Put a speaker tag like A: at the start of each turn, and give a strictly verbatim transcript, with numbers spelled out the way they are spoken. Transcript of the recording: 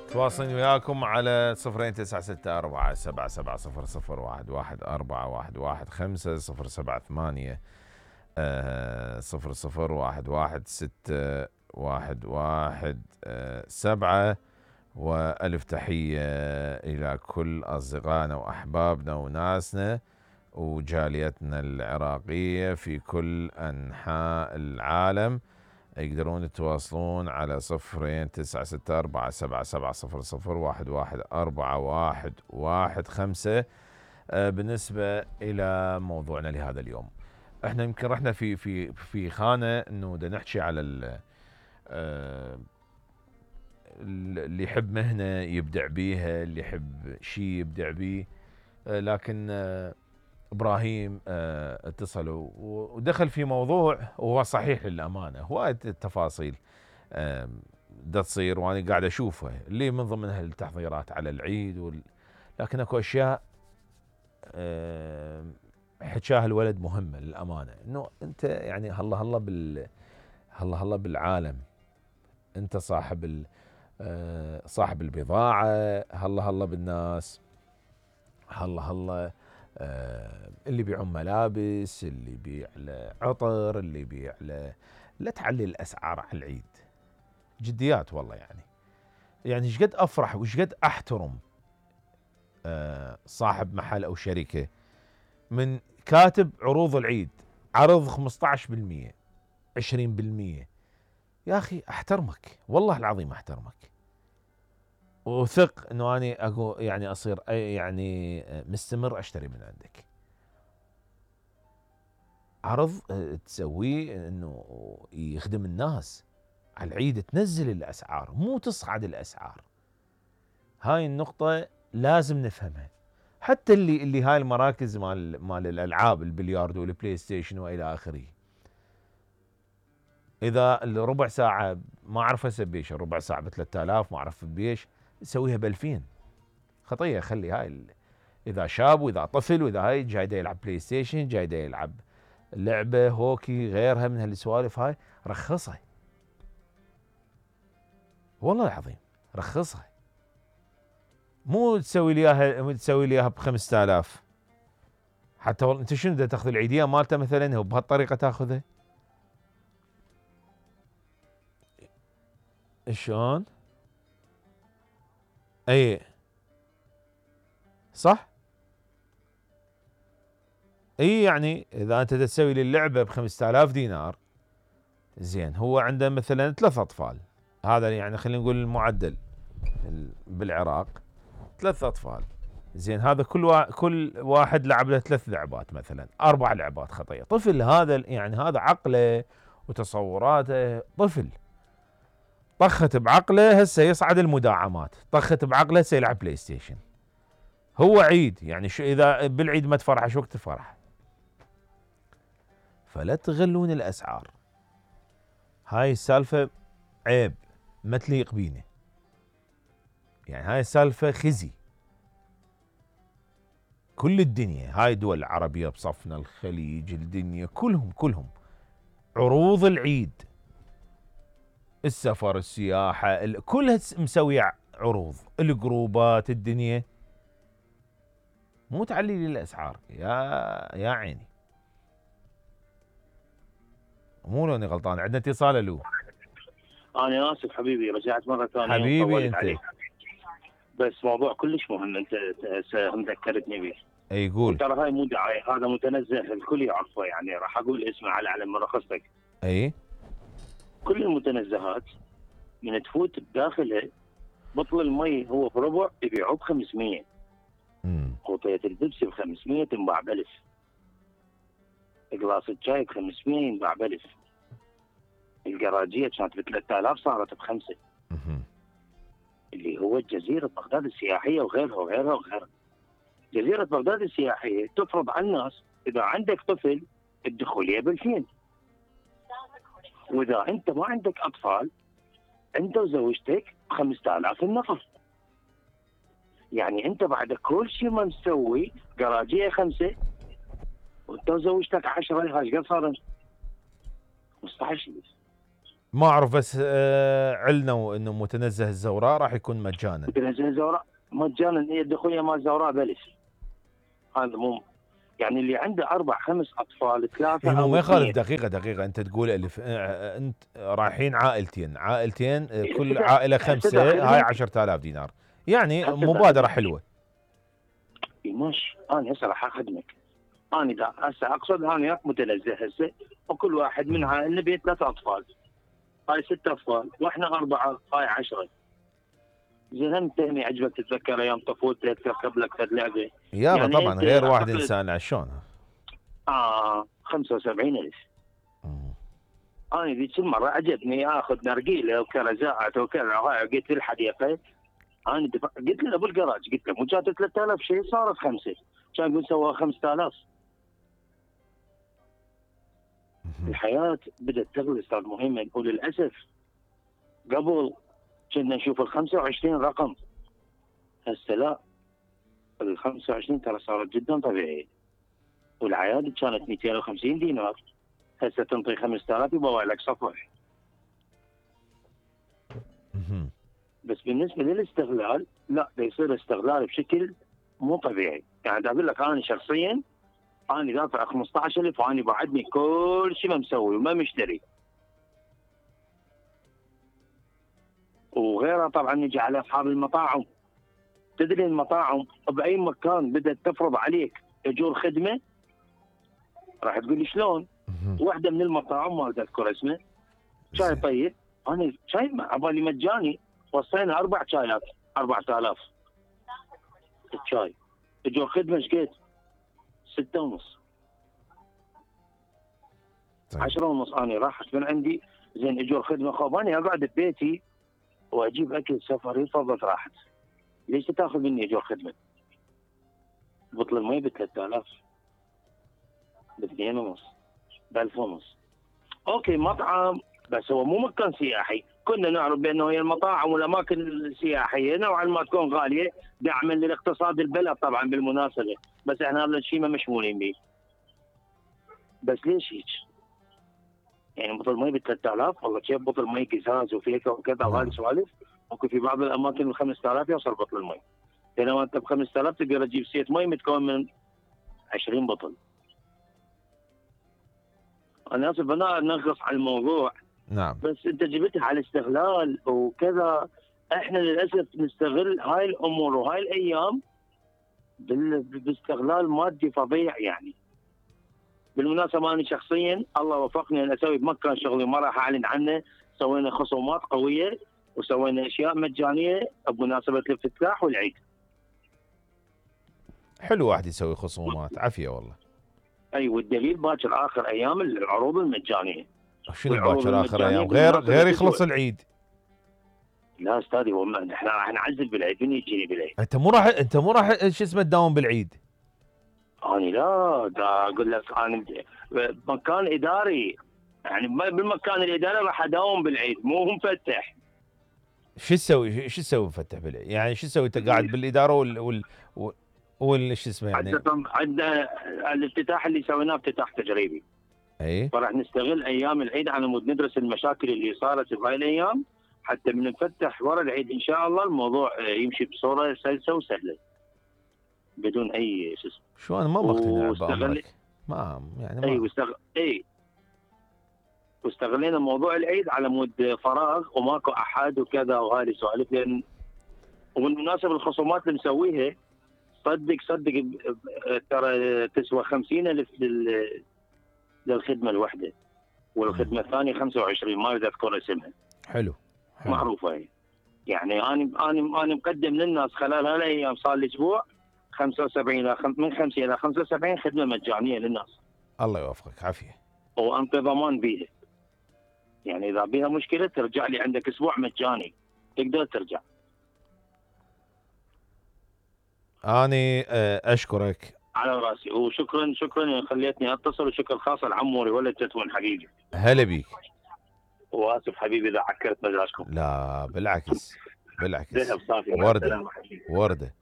A: تواصلين وياكم على صفرين تسعة ستة أربعة سبعة سبعة صفر صفر واحد واحد أربعة واحد واحد خمسة صفر سبعة ثمانية صفر صفر واحد واحد ستة واحد واحد سبعة. وألف تحية إلى كل أصدقائنا وأحبابنا وناسنا وجاليتنا العراقية في كل أنحاء العالم. يقدرون يتواصلون على صفرين تسعة ستة أربعة سبعة سبعة صفر صفر واحد واحد أربعة واحد واحد خمسة. بالنسبة إلى موضوعنا لهذا اليوم، احنا يمكن رحنا في في في خانة انه بدنا نحكي على اللي يحب مهنة يبدع بيها، اللي يحب شيء يبدع بيه. لكن ابراهيم اتصل ودخل في موضوع وهو صحيح للامانه، هوايه التفاصيل دا تصير وانا قاعد اشوفها، اللي من ضمنها التحضيرات على العيد وال... لكن اكو اشياء حكاها الولد مهمه للامانه، انه انت يعني هلا هلا بال هلا هلا بالعالم، انت صاحب ال... صاحب البضاعه، هلا هلا بالناس، هلا هلا آه اللي يبيعون ملابس، اللي يبيع له عطر، اللي يبيع له، لا تعلي الاسعار على العيد. جديات والله، يعني يعني ايش قد افرح وايش قد احترم آه صاحب محل او شركه من كاتب عروض العيد عرض خمسة عشر بالمئة عشرين بالمئة. يا اخي احترمك والله العظيم احترمك، وثق انه اني اكو يعني اصير يعني مستمر اشتري من عندك. عرض تسويه انه يخدم الناس على العيد، تنزل الاسعار مو تصعد الاسعار. هاي النقطة لازم نفهمها. حتى اللي اللي هاي المراكز مال مال الالعاب، البلياردو والبلاي ستيشن والى اخره، اذا الربع ساعة ما اعرف هسه بيش، الربع ساعة ب ثلاثة آلاف ما اعرف بيش، يسويها ب ألفين. خطية. خلي هاي اذا شاب واذا طفل واذا هاي جاي دا يلعب بلاي ستيشن، جاي دا يلعب لعبة هوكي غيرها من هالسوالف هاي، رخصها والله العظيم، رخصها. مو تسوي لي اياها تسوي لي اياها ب خمسة آلاف. حتى والله انت شنو بدك تاخذ العيديه مالته مثلا هو بهالطريقه تاخذها؟ شلون؟ اي صح؟ اي يعني اذا انت تسوي لي اللعبه ب خمسة آلاف دينار، زين هو عنده مثلا ثلاث اطفال، هذا يعني خلينا نقول المعدل بالعراق ثلاث اطفال، زين هذا كل وا... كل واحد لعب له ثلاث لعبات مثلا، اربع لعبات. خطيه طفل هذا، يعني هذا عقله وتصوراته طفل. طخت بعقله هسه يصعد المداعمات، طخت بعقله هسه يلعب بلاي ستيشن. هو عيد يعني، شو اذا بالعيد ما تفرح شو وقت تفرح؟ فلا تغلون الاسعار. هاي السالفه عيب، ما تليق بينا. يعني هاي السالفه خزي. كل الدنيا، هاي دول العربيه بصفنا، الخليج، الدنيا كلهم كلهم عروض العيد، السفر، السياحه، كلها مسويه عروض، الجروبات، الدنيا. مو تعلي لي الاسعار يا يا عيني. مو لوني غلطان. عندنا اتصال. الو
B: انا اسف حبيبي، رجعت مره ثانيه
A: حبيبي
B: وطولت
A: انت.
B: عليك، بس موضوع كلش مهم انت ذكرتني به.
A: اي قول.
B: وترى هاي مو دعايه، هذا متنزه الكل يعرفه، يعني راح اقول اسمه على علم رخصتك.
A: اي
B: كل المتنزهات من تفوت بداخلها بطل المي هو بربع يبيعوه ب خمسمئة، قوطيه البيبسي ب خمسمئة تنباع ب ألف، قلاص الشاي ب خمسمئة ينباع ب ألف، الجراجيه كانت ب ثلاثة آلاف صارت بخمسه. اللي هو جزيره بغداد السياحيه وغيرها وغيرها وغيرها. جزيره بغداد السياحيه تفرض على الناس اذا عندك طفل الدخوليه ب ألفين، واذا انت ما عندك اطفال انت وزوجتك ب خمسة آلاف النفر. يعني انت بعد كل شيء ما مسوي جراجيه خمسه وانت وزوجتك عشرة، ايش قد صار؟ خمسة عشر.
A: ما اعرف، بس آه علنا انه متنزه الزوراء راح يكون مجانا.
B: متنزه الزوراء مجانا، هي الدخوليه مال الزوراء بلش. هذا مو يعني اللي عنده اربع خمس اطفال ثلاثه
A: إيه
B: او
A: ما يخالف.
B: اثنين.
A: دقيقه دقيقه، انت تقول الف آه انت رايحين عائلتين عائلتين آه، كل
B: هسه
A: عائله
B: هسه
A: خمسه، هاي
B: داخلهم
A: عشرة آلاف دينار، يعني
B: هسه
A: مبادره
B: داخلهم
A: حلوه.
B: ماشي. انا هسه راح اخدمك. انا دا هسه اقصد انا وياك متنزه هسه، وكل واحد من عائلنا بيه ثلاث اطفال، هاي ست اطفال واحنا اربعه، هاي عشره. زين انت هني عجبك تتذكر ايام طفولتك، تركب لك فد لعبه؟
A: يابا
B: يعني
A: طبعا
B: انت
A: غير واحد
B: اعتقد
A: انسان شلون.
B: اه خمسة وسبعين ألف. انا ذيك المره عجبني اخذ نرجيله وكرزات وكذا، هاي قلت للحديقه، انا دفع قلت له ابو الجراج، قلت له مو جات ثلاثة آلاف شيء صارت خمسه، كان يقول سوى خمسة آلاف. الحياه بدات تغلى استاذ مهيمن، وللاسف قبل كنا نشوف ال خمسة وعشرين رقم، هسه لا، ال خمسة وعشرين ترى صارت جدا طبيعيه. والعيادة كانت مئتين وخمسين دينار، هسه تنطي خمسة آلاف يبوع لك صفح. بس بالنسبه للاستغلال لا، بيصير استغلال بشكل مو طبيعي. يعني اقول لك انا شخصيا انا دافع خمسة عشر ألف وانا بعدني كل شيء ما مسوي وما مشتري. وغيرها طبعا نجي على اصحاب المطاعم. تدري المطاعم باي مكان بدات تفرض عليك اجور خدمه؟ راح تقول لي شلون؟ واحده من المطاعم ما اذكر اسمه، شاي طيب، انا شاي عبالي مجاني، وصينا اربع شايات أربعة آلاف الشاي، اجور خدمه ايش قد؟ ستة ونص. طيب. عشرة ونص انا راحت من عندي. زين اجور خدمه، خوف انا اقعد ببيتي واجيب اكل سفري فضلت راحت. ليش تاخذ مني اجور خدمه؟ بطل المي ب ثلاثة آلاف، ب اثنين ونص، ب ألف ونص. اوكي مطعم، بس هو مو مكان سياحي. كنا نعرف بانه هي المطاعم والاماكن السياحيه نوعا ما تكون غاليه دعما للاقتصاد البلد طبعا بالمناسبه، بس احنا هذا الشيء ما مشمولين به. بس ليش هيك؟ يعني بطل مي ب ثلاثة آلاف، والله كيف بطل مي قزاز وفيكه وكذا وهذه السوالف. ممكن في بعض الاماكن ب خمسة آلاف يوصل بطل المي، بينما انت ب خمسة آلاف تقدر تجيب سيت مي متكون من عشرين بطل. انا اسف انا نغص على الموضوع.
A: نعم.
B: بس انت جبتها على الاستغلال وكذا. احنا للاسف نستغل هاي الامور وهاي الايام باستغلال مادي فظيع. يعني بالمناسبه انا شخصيا الله وفقني ان اسوي بمكان شغلي ما راح اعلن عنه، سوينا خصومات قويه وسوينا اشياء مجانيه بمناسبه الافتتاح والعيد.
A: حلو واحد يسوي خصومات، عافيه والله.
B: اي والدليل باكر اخر ايام العروض المجانيه.
A: شنو باكر اخر ايام؟ غير غير يخلص العيد.
B: لا استاذي والله احنا راح نعزل بالعيد، من يجيني بالعيد؟
A: انت مو راح انت مو راح شو اسمه تداوم بالعيد؟
B: انا لا دا اقول لك انا مكان اداري، يعني بالمكان الاداري راح اداوم بالعيد مو مفتح.
A: شو تسوي شو تسوي مفتح بالعيد؟ يعني شو تسوي انت قاعد بالاداره وال وال وال شو اسمه يعني؟
B: عندنا الافتتاح اللي سويناه افتتاح تجريبي.
A: اي
B: فراح نستغل ايام العيد على مود ندرس المشاكل اللي صارت بهاي الايام، حتى من نفتح ورا العيد ان شاء الله الموضوع يمشي بصوره سلسه وسهله بدون اي شو اسمه.
A: شو انا ما مقتنع بامرك. ما يعني ما
B: اي واستغل اي واستغلينا موضوع العيد على مود فراغ وماكو احد وكذا وهذه سوالف. لان وبالمناسبه الخصومات اللي مسويها صدق صدق ترى تسوى خمسين ألف للخدمه الواحده، والخدمه الثانيه خمسة وعشرين ما اذكر اسمها.
A: حلو. حلو
B: معروفه هي. يعني انا انا انا مقدم للناس خلال هالايام صار لي اسبوع خمسة وسبعين الى من خمسين الى خمسة وسبعين خدمه مجانيه للناس.
A: الله يوفقك عافيه.
B: وانت ضمان بيها، يعني اذا بيها مشكله ترجع لي عندك اسبوع مجاني تقدر ترجع.
A: اني اشكرك
B: على راسي، وشكرا شكرا خليتني اتصل، وشكر خاص لعموري ولد تتون حبيبي.
A: هلا بيك.
B: واسف حبيبي اذا عكرت مزاجكم.
A: لا بالعكس بالعكس.
B: ذهب صافي.
A: ورده ورده.